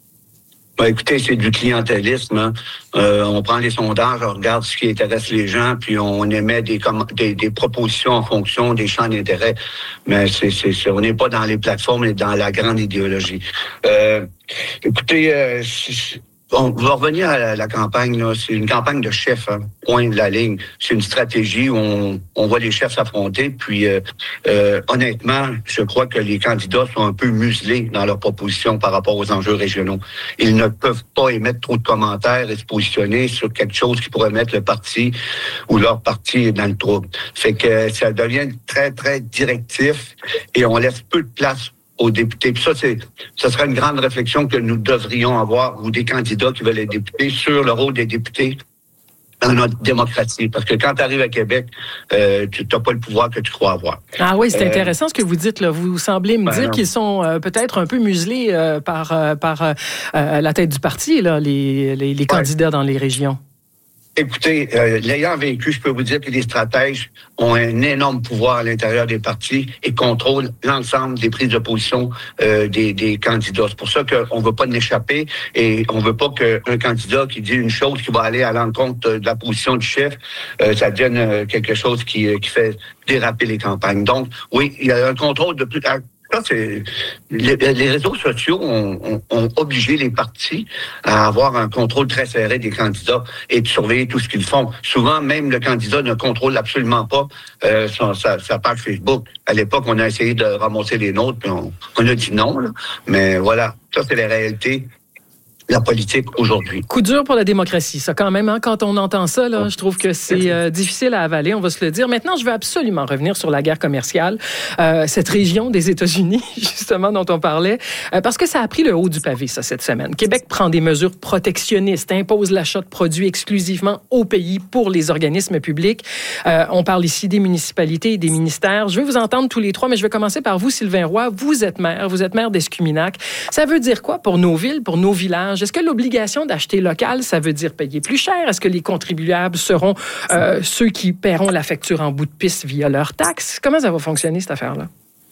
M: Ben, écoutez, c'est du clientélisme. Hein. Euh, on prend les sondages, on regarde ce qui intéresse les gens, puis on émet des, des, des propositions en fonction des champs d'intérêt. Mais c'est, c'est, c'est, on n'est pas dans les plateformes, mais dans la grande idéologie. Euh, écoutez, euh, c'est, on va revenir à la, la campagne. Là. C'est une campagne de chefs, hein, point de la ligne. C'est une stratégie où on, on voit les chefs s'affronter. Puis, euh, euh, honnêtement, je crois que les candidats sont un peu muselés dans leurs propositions par rapport aux enjeux régionaux. Ils ne peuvent pas émettre trop de commentaires et se positionner sur quelque chose qui pourrait mettre le parti ou leur parti dans le trouble. Fait que ça devient très, très directif et on laisse peu de place aux députés. Puis ça, c'est, ça serait une grande réflexion que nous devrions avoir, ou des candidats qui veulent être députés, sur le rôle des députés dans notre démocratie. Parce que quand tu arrives à Québec, euh, tu n'as pas le pouvoir que tu crois avoir.
B: Ah oui, c'est
M: euh,
B: intéressant ce que vous dites, là. Vous semblez me ben dire non. qu'ils sont euh, peut-être un peu muselés euh, par, euh, par euh, la tête du parti, là, les, les, les candidats ouais. dans les régions.
M: Écoutez, euh, l'ayant vécu, je peux vous dire que les stratèges ont un énorme pouvoir à l'intérieur des partis et contrôlent l'ensemble des prises de position euh, des, des candidats. C'est pour ça qu'on ne veut pas en échapper et on ne veut pas qu'un candidat qui dit une chose qui va aller à l'encontre de la position du chef, euh, ça devienne euh, quelque chose qui, qui fait déraper les campagnes. Donc, oui, il y a un contrôle de plus... Ça, c'est, les, les réseaux sociaux ont, ont, ont obligé les partis à avoir un contrôle très serré des candidats et de surveiller tout ce qu'ils font. Souvent, même le candidat ne contrôle absolument pas euh, son, sa, sa page Facebook. À l'époque, on a essayé de ramasser les nôtres, puis on, on a dit non. Là. Mais voilà, ça, c'est la réalité. La politique aujourd'hui.
B: Coup dur pour la démocratie, ça quand même. Hein, quand on entend ça, là, je trouve que c'est euh, difficile à avaler, on va se le dire. Maintenant, je veux absolument revenir sur la guerre commerciale, euh, cette région des États-Unis, justement, dont on parlait, euh, parce que ça a pris le haut du pavé, ça, cette semaine. Québec prend des mesures protectionnistes, impose l'achat de produits exclusivement au pays pour les organismes publics. Euh, on parle ici des municipalités et des ministères. Je vais vous entendre tous les trois, mais je vais commencer par vous, Sylvain Roy. Vous êtes maire, vous êtes maire d'Escuminac. Ça veut dire quoi pour nos villes, pour nos villages? Est-ce que l'obligation d'acheter local, ça veut dire payer plus cher? Est-ce que les contribuables seront euh, ceux qui paieront la facture en bout de piste via leurs taxes? Comment ça va fonctionner, cette affaire-là?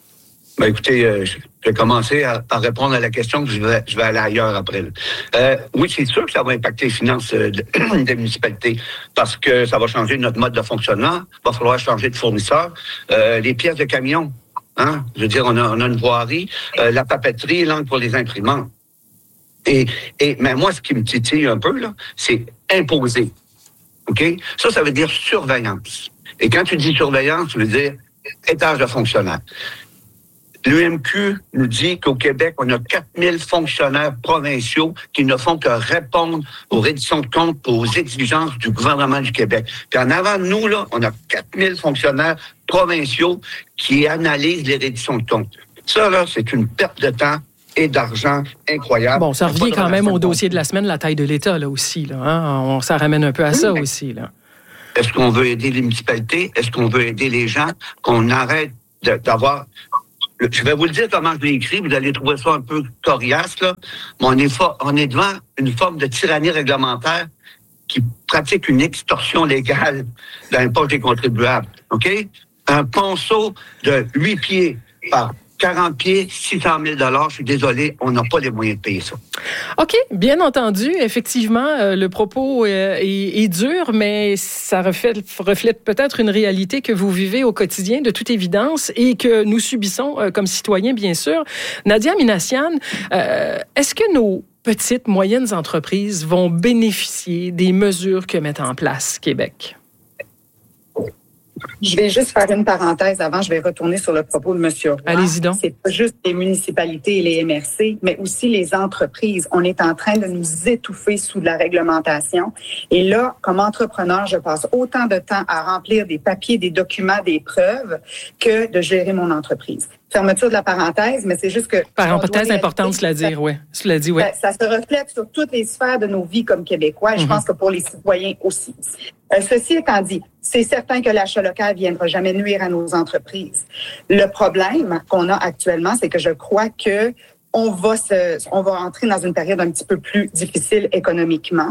M: Ben écoutez, euh, je vais commencer à, à répondre à la question, que je vais, je vais aller ailleurs après. Euh, oui, c'est sûr que ça va impacter les finances euh, de, des municipalités parce que ça va changer notre mode de fonctionnement. Il va falloir changer de fournisseur. Euh, les pièces de camion, hein, je veux dire, on a, on a une voirie, euh, la papeterie, l'encre pour les imprimantes. Et, et mais moi, ce qui me titille un peu, là, c'est imposer. OK? Ça, ça veut dire surveillance. Et quand tu dis surveillance, ça veut dire étage de fonctionnaires. L'U M Q nous dit qu'au Québec, on a quatre mille fonctionnaires provinciaux qui ne font que répondre aux redditions de comptes, aux exigences du gouvernement du Québec. Puis en avant de nous, là, on a quatre mille fonctionnaires provinciaux qui analysent les redditions de comptes. Ça, là, c'est une perte de temps et d'argent incroyable.
B: Bon, ça revient quand même au dossier de la semaine, la taille de l'État, là aussi. Là, hein? On, ça ramène un peu à oui, ça aussi. Là.
M: Est-ce qu'on veut aider les municipalités? Est-ce qu'on veut aider les gens? Qu'on arrête de, d'avoir... Je vais vous le dire comment je l'ai écrit, vous allez trouver ça un peu coriace, là. Mais on est, fa... on est devant une forme de tyrannie réglementaire qui pratique une extorsion légale dans les poches des contribuables. OK? Un ponceau de huit pieds par quarante pieds, six cent mille dollars. Je suis désolé, on n'a pas les moyens de payer ça.
B: OK, bien entendu. Effectivement, euh, le propos euh, est, est dur, mais ça reflète, reflète peut-être une réalité que vous vivez au quotidien, de toute évidence, et que nous subissons euh, comme citoyens, bien sûr. Nadia Minassian, euh, est-ce que nos petites, moyennes entreprises vont bénéficier des mesures que met en place Québec?
J: Je vais juste faire une parenthèse avant, je vais retourner sur le propos de M. Roy.
B: Allez-y donc.
J: C'est pas juste les municipalités et les M R C, mais aussi les entreprises. On est en train de nous étouffer sous la réglementation. Et là, comme entrepreneur, je passe autant de temps à remplir des papiers, des documents, des preuves que de gérer mon entreprise. Fermeture de la parenthèse, mais c'est juste que...
B: Parenthèse importante, cela dit, oui. Cela dit, oui.
J: Ça, ça se reflète sur toutes les sphères de nos vies comme Québécois, et mm-hmm. je pense que pour les citoyens aussi. Euh, ceci étant dit, c'est certain que l'achat local ne viendra jamais nuire à nos entreprises. Le problème qu'on a actuellement, c'est que je crois que on va se, on va entrer dans une période un petit peu plus difficile économiquement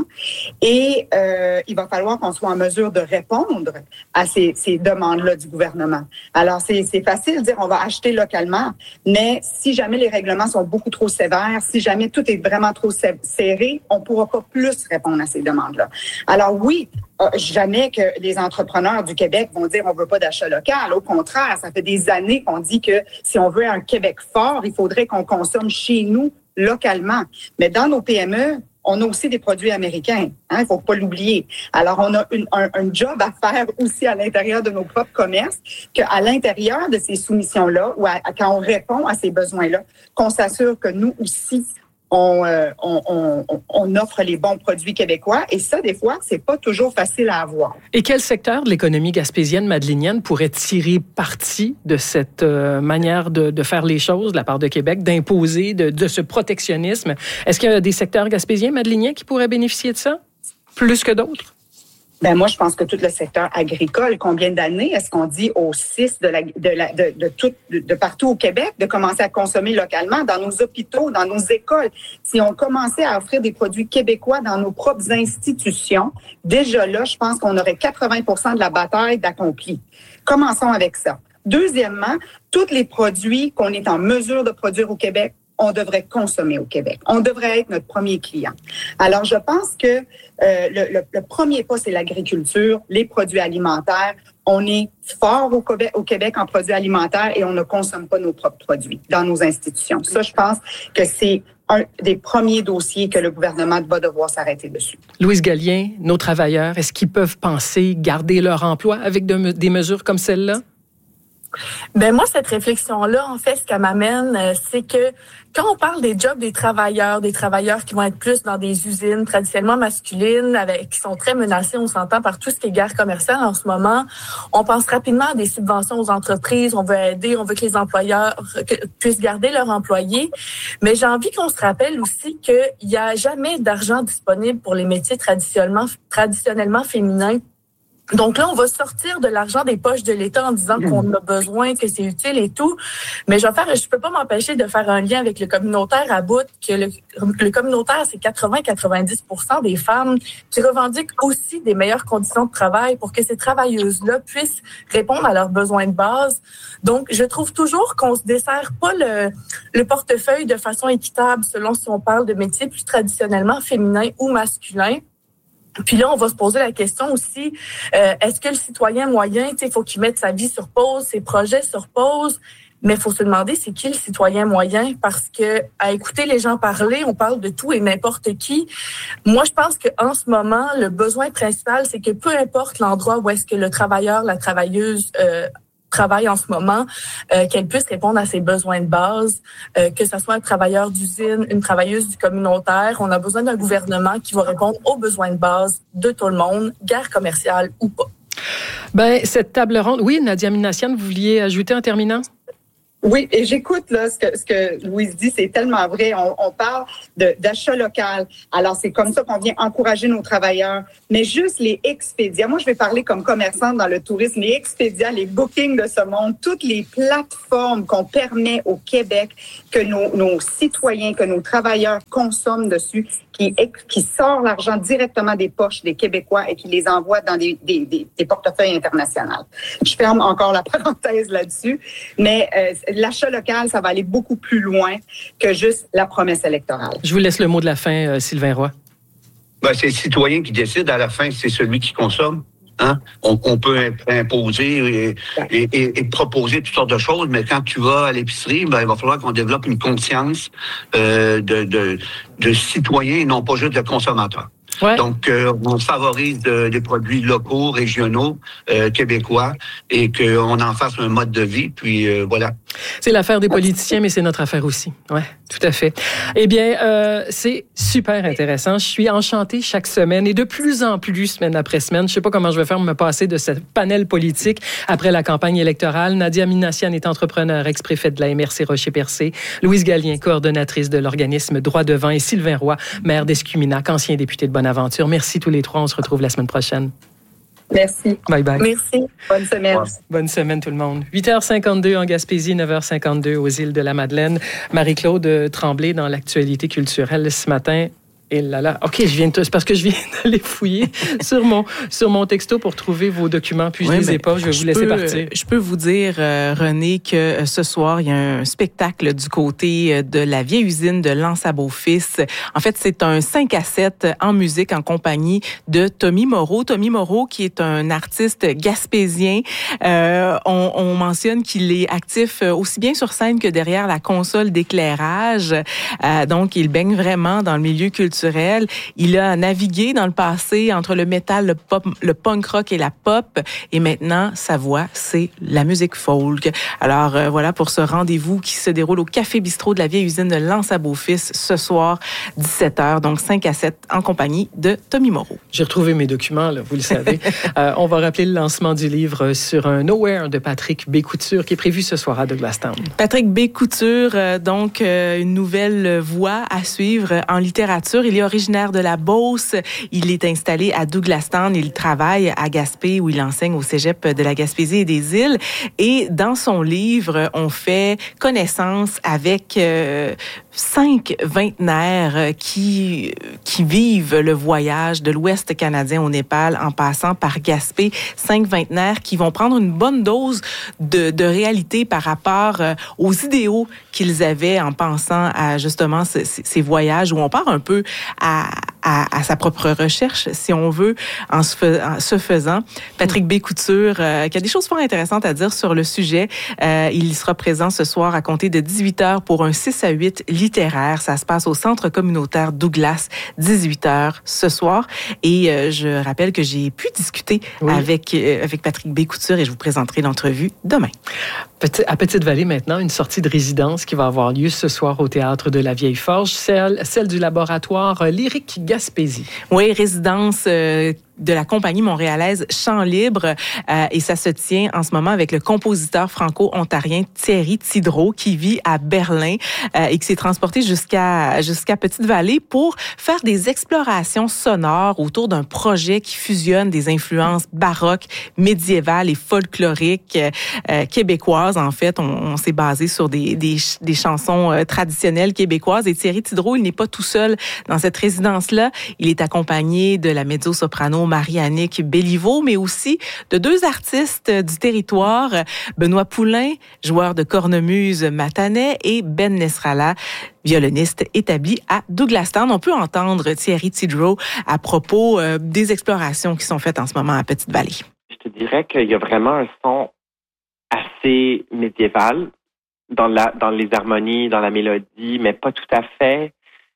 J: et euh, il va falloir qu'on soit en mesure de répondre à ces, ces demandes-là du gouvernement. Alors, c'est, c'est facile de dire on va acheter localement, mais si jamais les règlements sont beaucoup trop sévères, si jamais tout est vraiment trop serré, on ne pourra pas plus répondre à ces demandes-là. Alors oui, Euh, jamais que les entrepreneurs du Québec vont dire on veut pas d'achat local. Au contraire, ça fait des années qu'on dit que si on veut un Québec fort, il faudrait qu'on consomme chez nous localement. Mais dans nos P M E, on a aussi des produits américains. Hein, il faut pas l'oublier. Alors, on a une, un, un job à faire aussi à l'intérieur de nos propres commerces, qu'à l'intérieur de ces soumissions-là, ou à, à, quand on répond à ces besoins-là, qu'on s'assure que nous aussi, On, euh, on, on, on offre les bons produits québécois. Et ça, des fois, c'est pas toujours facile à avoir.
B: Et quel secteur de l'économie gaspésienne, madeleinienne, pourrait tirer parti de cette euh, manière de, de faire les choses de la part de Québec, d'imposer, de, de ce protectionnisme? Est-ce qu'il y a des secteurs gaspésiens, madeleiniens, qui pourraient bénéficier de ça, plus que d'autres?
J: Ben moi, je pense que tout le secteur agricole, combien d'années est-ce qu'on dit aux six de, la, de, la, de, de, tout, de, de partout au Québec de commencer à consommer localement dans nos hôpitaux, dans nos écoles? Si on commençait à offrir des produits québécois dans nos propres institutions, déjà là, je pense qu'on aurait quatre-vingts pour cent de la bataille d'accompli. Commençons avec ça. Deuxièmement, tous les produits qu'on est en mesure de produire au Québec, on devrait consommer au Québec. On devrait être notre premier client. Alors, je pense que euh, le, le, le premier pas, c'est l'agriculture, les produits alimentaires. On est fort au Québec, au Québec en produits alimentaires et on ne consomme pas nos propres produits dans nos institutions. Ça, je pense que c'est un des premiers dossiers que le gouvernement va devoir s'arrêter dessus.
B: Louise Gallien, nos travailleurs, est-ce qu'ils peuvent penser garder leur emploi avec de, des mesures comme celle-là?
L: Ben moi, cette réflexion-là, en fait, ce qu'elle m'amène, c'est que quand on parle des jobs des travailleurs, des travailleurs qui vont être plus dans des usines traditionnellement masculines, avec qui sont très menacés, on s'entend par tout ce qui est guerre commerciale en ce moment, on pense rapidement à des subventions aux entreprises, on veut aider, on veut que les employeurs que, puissent garder leurs employés, mais j'ai envie qu'on se rappelle aussi qu'il n'y a jamais d'argent disponible pour les métiers traditionnellement, traditionnellement féminins Donc là, on va sortir de l'argent des poches de l'État en disant mmh. qu'on a besoin, que c'est utile et tout. Mais je vais faire, je peux pas m'empêcher de faire un lien avec le communautaire à bout, que le, le communautaire, c'est quatre-vingts à quatre-vingt-dix pour cent des femmes qui revendiquent aussi des meilleures conditions de travail pour que ces travailleuses-là puissent répondre à leurs besoins de base. Donc, je trouve toujours qu'on se dessert pas le, le portefeuille de façon équitable selon si on parle de métiers plus traditionnellement féminins ou masculins. Puis là, on va se poser la question aussi, euh, est-ce que le citoyen moyen, tu sais, il faut qu'il mette sa vie sur pause, ses projets sur pause, mais il faut se demander c'est qui le citoyen moyen, parce que à écouter les gens parler, on parle de tout et n'importe qui. Moi, je pense qu'en ce moment, le besoin principal, c'est que peu importe l'endroit où est-ce que le travailleur, la travailleuse euh, travaille en ce moment, euh, qu'elle puisse répondre à ses besoins de base, euh, que ce soit un travailleur d'usine, une travailleuse du communautaire. On a besoin d'un gouvernement qui va répondre aux besoins de base de tout le monde, guerre commerciale ou pas.
B: Ben, cette table ronde... Oui, Nadia Minassian, vous vouliez ajouter en terminant?
J: Oui, et j'écoute là ce que ce que Louise dit, c'est tellement vrai. On, on parle de, d'achat local. Alors c'est comme ça qu'on vient encourager nos travailleurs. Mais juste les expédients. Moi, je vais parler comme commerçante dans le tourisme. Les expédients, les bookings de ce monde, toutes les plateformes qu'on permet au Québec que nos, nos citoyens, que nos travailleurs consomment dessus, qui qui sort l'argent directement des poches des Québécois et qui les envoie dans des des, des, des portefeuilles internationaux. Je ferme encore la parenthèse là-dessus, mais euh, l'achat local, ça va aller beaucoup plus loin que juste la promesse électorale.
B: Je vous laisse le mot de la fin, euh, Sylvain Roy.
M: Ben, c'est le citoyen qui décide. À la fin, c'est celui qui consomme. Hein? On, on peut imposer et, et, et, et proposer toutes sortes de choses, mais quand tu vas à l'épicerie, ben, il va falloir qu'on développe une conscience euh, de, de, de citoyen et non pas juste de consommateur. Ouais. Donc, euh, on favorise de, des produits locaux, régionaux, euh, québécois, et qu'on en fasse un mode de vie, puis euh, voilà.
B: C'est l'affaire des politiciens, mais c'est notre affaire aussi. Ouais, tout à fait. Eh bien, euh, c'est super intéressant. Je suis enchantée chaque semaine, et de plus en plus, semaine après semaine. Je sais pas comment je vais faire pour me passer de ce panel politique après la campagne électorale. Nadia Minassian est entrepreneur, ex-préfète de la M R C Rocher-Percé. Louise Gallien, coordonnatrice de l'organisme Droit devant, et Sylvain Roy, maire d'Escuminac, ancien député de Bonaventure. Merci tous les trois. On se retrouve la semaine prochaine.
J: Merci.
B: Bye bye.
J: Merci. Bonne semaine.
B: Bonne semaine tout le monde. huit heures cinquante-deux en Gaspésie, neuf heures cinquante-deux aux îles de la Madeleine. Marie-Claude Tremblay dans l'actualité culturelle ce matin. Et là là, OK, je viens de, c'est parce que je viens d'aller fouiller sur mon, sur mon texto pour trouver vos documents, puis je oui, les ai pas, je vais je vous laisser
A: peux,
B: partir.
A: Je peux vous dire, euh, René, que euh, ce soir, il y a un spectacle du côté de la vieille usine de L'Anse-à-Beaufils. En fait, c'est un cinq à sept en musique en compagnie de Tommy Moreau. Tommy Moreau, qui est un artiste gaspésien. Euh, on, on mentionne qu'il est actif aussi bien sur scène que derrière la console d'éclairage. Euh, donc, il baigne vraiment dans le milieu culturel. Il a navigué dans le passé entre le métal, le pop, le punk rock et la pop. Et maintenant, sa voix, c'est la musique folk. Alors, euh, voilà pour ce rendez-vous qui se déroule au Café Bistrot de la vieille usine de L'Anse-à-Beaufils ce soir, dix-sept heures, donc cinq à sept, en compagnie de Tommy Moreau.
B: J'ai retrouvé mes documents, là, vous le savez. euh, on va rappeler le lancement du livre Sur un Nowhere de Patrick B. Couture, qui est prévu ce soir à Douglastown.
A: Patrick B. Couture, euh, donc, euh, une nouvelle voie à suivre en littérature. Il est originaire de la Beauce. Il est installé à Douglastown. Il travaille à Gaspé, où il enseigne au cégep de la Gaspésie et des Îles. Et dans son livre, on fait connaissance avec euh, cinq vingtenaires qui qui vivent le voyage de l'Ouest canadien au Népal en passant par Gaspé. Cinq vingtenaires qui vont prendre une bonne dose de, de réalité par rapport euh, aux idéaux qu'ils avaient en pensant à justement ces, ces voyages où on part un peu à, à, à sa propre recherche, si on veut, en se, fais, en se faisant. Patrick B. Couture, euh, qui a des choses fort intéressantes à dire sur le sujet. Euh, il sera présent ce soir à compter de dix-huit heures pour un six à huit littéraire. Ça se passe au Centre communautaire Douglas, dix-huit heures ce soir. Et euh, je rappelle que j'ai pu discuter oui. avec, euh, avec Patrick B. Couture et je vous présenterai l'entrevue demain.
B: Petit, à Petite-Vallée, maintenant, une sortie de résidence qui va avoir lieu ce soir au Théâtre de la Vieille Forge, celle, celle du laboratoire Lyrique Gaspésie.
A: Oui, résidence euh, de la compagnie montréalaise Chant Libre. Euh, et ça se tient en ce moment avec le compositeur franco-ontarien Thierry Tidreau qui vit à Berlin euh, et qui s'est transporté jusqu'à jusqu'à Petite-Vallée pour faire des explorations sonores autour d'un projet qui fusionne des influences baroques, médiévales et folkloriques euh, québécoises. En fait, on, on s'est basé sur des, des, des chansons euh, traditionnelles québécoises. Et Thierry Tidreau, il n'est pas tout seul dans cette résidence-là. Il est accompagné de la mezzo-soprano Marie-Annick Béliveau, mais aussi de deux artistes du territoire, Benoît Poulain, joueur de cornemuse matanais, et Ben Nesrallah, violoniste établi à Douglastown. On peut entendre Thierry Tidreau à propos euh, des explorations qui sont faites en ce moment à Petite-Vallée.
N: Je te dirais qu'il y a vraiment un son assez médiéval dans, la, dans les harmonies, dans la mélodie, mais pas tout à fait.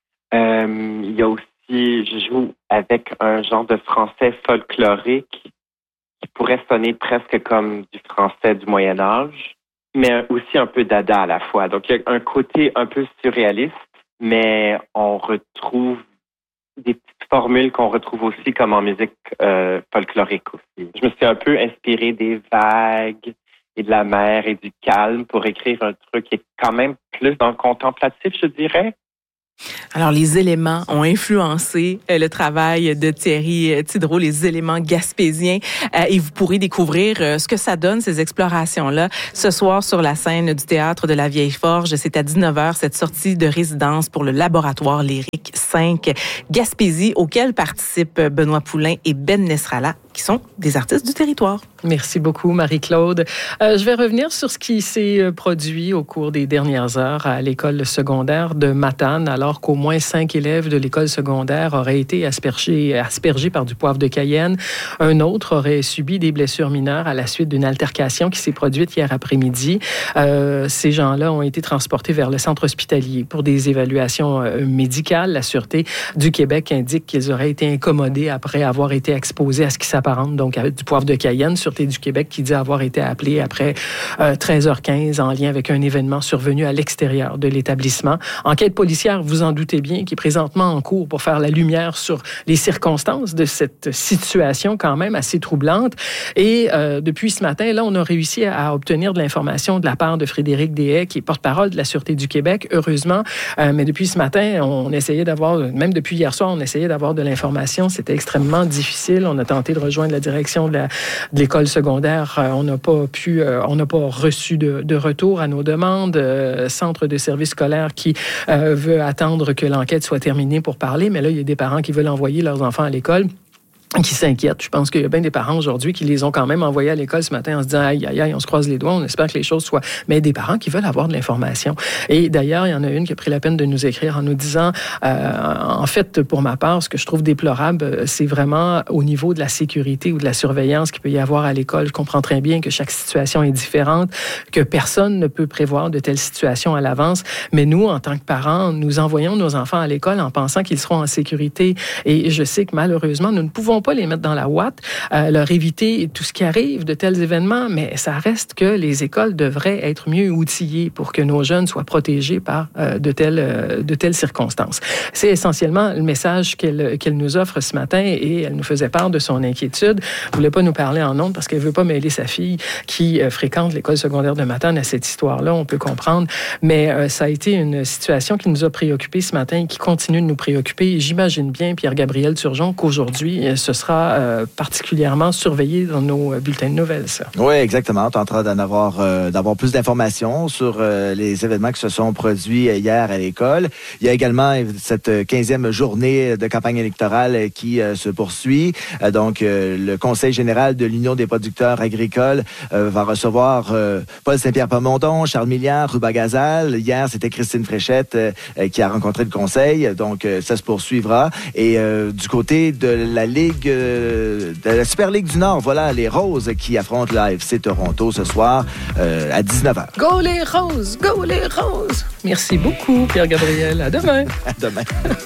N: Euh, il y a aussi, je joue avec un genre de français folklorique qui pourrait sonner presque comme du français du Moyen-Âge, mais aussi un peu dada à la fois. Donc, il y a un côté un peu surréaliste, mais on retrouve des petites formules qu'on retrouve aussi comme en musique euh, folklorique aussi. Je me suis un peu inspiré des vagues et de la mer et du calme pour écrire un truc qui est quand même plus dans le contemplatif, je dirais.
A: Alors, les éléments ont influencé le travail de Thierry Tidreau, les éléments gaspésiens, et vous pourrez découvrir ce que ça donne, ces explorations-là, ce soir sur la scène du Théâtre de la Vieille Forge. C'est à dix-neuf heures, cette sortie de résidence pour le Laboratoire lyrique cinq Gaspésie, auquel participent Benoît Poulain et Ben Nesrallah, qui sont des artistes du territoire.
B: Merci beaucoup, Marie-Claude. Euh, je vais revenir sur ce qui s'est produit au cours des dernières heures à l'école secondaire de Matane, alors qu'au moins cinq élèves de l'école secondaire auraient été aspergés, aspergés par du poivre de Cayenne. Un autre aurait subi des blessures mineures à la suite d'une altercation qui s'est produite hier après-midi. Euh, ces gens-là ont été transportés vers le centre hospitalier pour des évaluations euh, médicales. La Sûreté du Québec indique qu'ils auraient été incommodés après avoir été exposés à ce qui s'apparente donc à du poivre de Cayenne. Sûreté du Québec qui dit avoir été appelé après euh, treize heures quinze en lien avec un événement survenu à l'extérieur de l'établissement. Enquête policière, vous en doutez bien, qui est présentement en cours pour faire la lumière sur les circonstances de cette situation quand même assez troublante. Et euh, depuis ce matin, là, on a réussi à obtenir de l'information de la part de Frédéric Deshaies, qui est porte-parole de la Sûreté du Québec, heureusement. Euh, mais depuis ce matin, on essayait d'avoir, même depuis hier soir, on essayait d'avoir de l'information. C'était extrêmement difficile. On a tenté de rejoindre la direction de, la, de l'école secondaire. Euh, on n'a pas pu, euh, on n'a pas reçu de, de retour à nos demandes. Euh, centre de service scolaire qui euh, veut attendre que l'enquête soit terminée pour parler, mais là, il y a des parents qui veulent envoyer leurs enfants à l'école, qui s'inquiètent. Je pense qu'il y a bien des parents aujourd'hui qui les ont quand même envoyés à l'école ce matin en se disant « Aïe, aïe, aïe, on se croise les doigts, on espère que les choses soient... » Mais des parents qui veulent avoir de l'information. Et d'ailleurs, il y en a une qui a pris la peine de nous écrire en nous disant euh, « En fait, pour ma part, ce que je trouve déplorable, c'est vraiment au niveau de la sécurité ou de la surveillance qu'il peut y avoir à l'école. Je comprends très bien que chaque situation est différente, que personne ne peut prévoir de telles situations à l'avance, mais nous, en tant que parents, nous envoyons nos enfants à l'école en pensant qu'ils seront en sécurité. Et je sais que malheureusement, nous ne pouvons pas les mettre dans la ouate, euh, leur éviter tout ce qui arrive de tels événements, mais ça reste que les écoles devraient être mieux outillées pour que nos jeunes soient protégés par euh, de, telles, euh, de telles circonstances. C'est essentiellement le message qu'elle, qu'elle nous offre ce matin et elle nous faisait part de son inquiétude. Elle ne voulait pas nous parler en ondes parce qu'elle ne veut pas mêler sa fille qui euh, fréquente l'école secondaire de Matane à cette histoire-là, on peut comprendre, mais euh, ça a été une situation qui nous a préoccupés ce matin et qui continue de nous préoccuper. Et j'imagine bien, Pierre-Gabriel Turgeon, qu'aujourd'hui, ce sera euh, particulièrement surveillé dans nos bulletins de nouvelles, ça.
F: Oui, exactement. Tu es en train d'en avoir, euh, d'avoir plus d'informations sur euh, les événements qui se sont produits hier à l'école. Il y a également cette quinzième journée de campagne électorale qui euh, se poursuit. Euh, donc, euh, le Conseil général de l'Union des producteurs agricoles euh, va recevoir euh, Paul Saint-Pierre Plamondon, Charles Milliard, Ruba Gazal. Hier, c'était Christine Fréchette euh, qui a rencontré le Conseil. Donc, euh, ça se poursuivra. Et euh, du côté de la Ligue, euh, de la Super Ligue du Nord, voilà, les Roses qui affrontent l'A F C Toronto ce soir euh, à dix-neuf heures.
B: Go les Roses! Go les Roses! Merci beaucoup, Pierre-Gabriel. À demain.
F: À demain.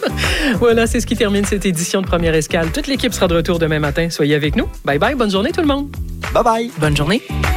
B: Voilà, c'est ce qui termine cette édition de Première Escale. Toute l'équipe sera de retour demain matin. Soyez avec nous. Bye bye. Bonne journée, tout le monde.
F: Bye bye.
A: Bonne journée.